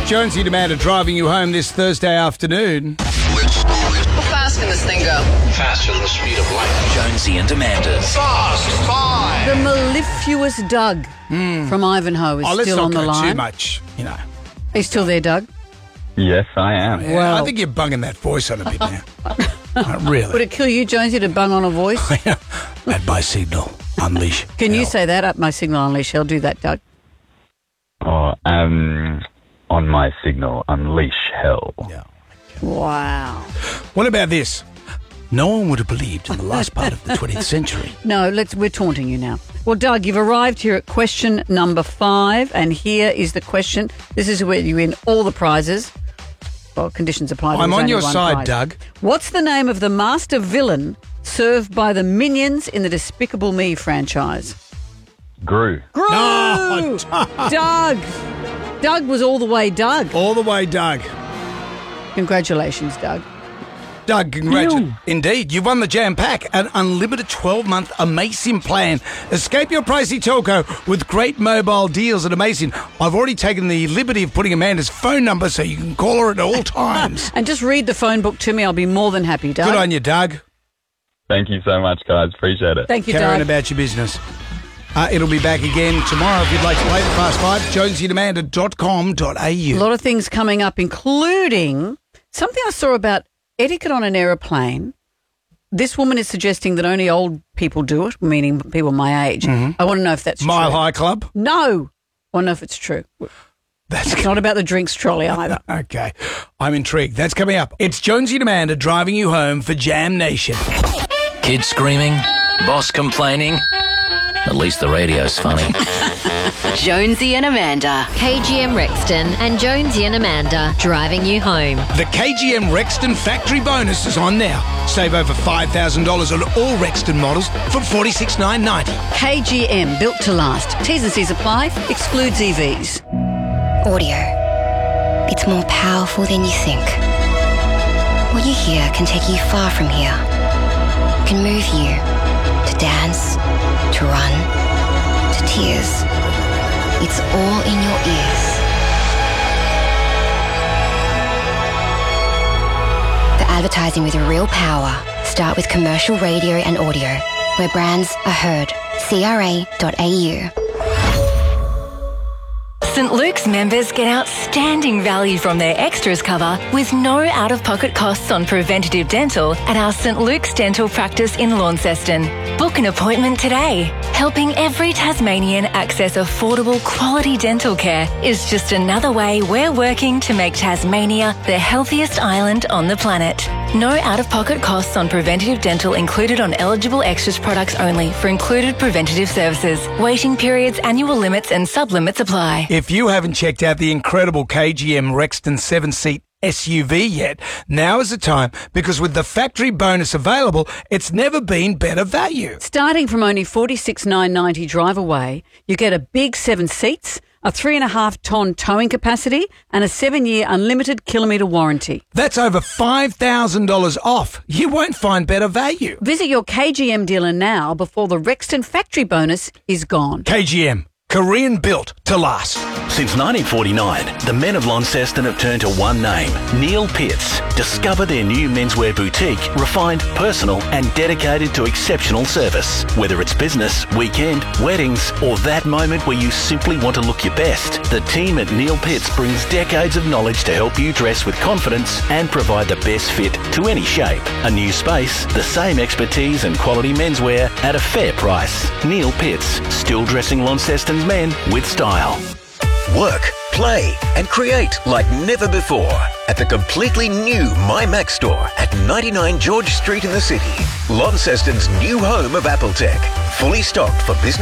Jonesy and Amanda driving you home this Thursday afternoon. How fast can this thing go? Faster than the speed of light. Jonesy and Amanda's Fast Five. The mellifluous Doug from Ivanhoe is still on the let's not go line. too much, you know. Are you still there, Doug? Yes, I am. Yeah, Well- I think you're bunging that voice on a bit now. Really. Would it kill you, Jonesy, to bung on a voice? At my signal, unleash. Can you hell. say that? Up my signal, unleash. I'll do that, Doug. Oh, on my signal, unleash hell. Yeah. Wow. What about this? No one would have believed in the last part of the 20th century. No, we're taunting you now. Well, Doug, you've arrived here at question number 5, and here is the question. This is where you win all the prizes. Well, conditions apply. I'm There's on only your one side, prize. Doug. What's the name of the master villain served by the minions in the Despicable Me franchise? Gru. Gru! No. Doug! Doug was all the way Doug. All the way, Doug. Congratulations, Doug. Doug, congratulations. Indeed, you've won the Jam Pack, an unlimited 12-month Amazing plan. Escape your pricey telco with great mobile deals at Amazing. I've already taken the liberty of putting Amanda's phone number so you can call her at all times. And just read the phone book to me. I'll be more than happy, Doug. Good on you, Doug. Thank you so much, guys. Appreciate it. Thank you, Carry on Doug. about your business. It'll be back again tomorrow if you'd like to play the Fast Five. JonesyandAmanda.com.au. A lot of things coming up, including something I saw about etiquette on an aeroplane. This woman is suggesting that only old people do it, meaning people my age. I want to know if that's Mile true. High Club. No. I want to know if it's true. That's It's not about the drinks trolley either. okay. I'm intrigued. That's coming up. It's Jonesy and Amanda driving you home for Jam Nation. kids screaming, boss complaining. At least the radio's funny. Jonesy and Amanda. KGM Rexton and Jonesy and Amanda driving you home. The KGM Rexton factory bonus is on now. Save over $5,000 on all Rexton models from $46,990. KGM, built to last. T's and C's apply. Excludes EVs. Audio. It's more powerful than you think. What you hear can take you far from here. Can move you to dance, to run, to tears. It's all in your ears. The advertising with real power. Start with commercial radio and audio, where brands are heard. CRA.au. St. Luke's members get outstanding value from their extras cover with no out-of-pocket costs on preventative dental at our St. Luke's Dental Practice in Launceston. Book an appointment today. Helping every Tasmanian access affordable quality dental care is just another way we're working to make Tasmania the healthiest island on the planet. No out-of-pocket costs on preventative dental included on eligible extras products only for included preventative services. Waiting periods, annual limits and sub-limits apply. If you haven't checked out the incredible KGM Rexton 7-seat SUV yet, now is the time, because with the factory bonus available, it's never been better value. Starting from only $46,990 drive away, you get a big 7 seats, a 3.5-ton towing capacity, and a 7-year unlimited kilometre warranty. That's over $5,000 off. You won't find better value. Visit your KGM dealer now before the Rexton factory bonus is gone. KGM, Korean built to last. Since 1949, the men of Launceston have turned to one name, Neil Pitts. Discover their new menswear boutique, refined, personal and dedicated to exceptional service. Whether it's business, weekend, weddings or that moment where you simply want to look your best, the team at Neil Pitts brings decades of knowledge to help you dress with confidence and provide the best fit to any shape. A new space, the same expertise and quality menswear at a fair price. Neil Pitts, still dressing Launceston's men with style. Work, play and create like never before at the completely new MyMac store at 99 George Street in the city. Launceston's new home of Apple Tech. Fully stocked for business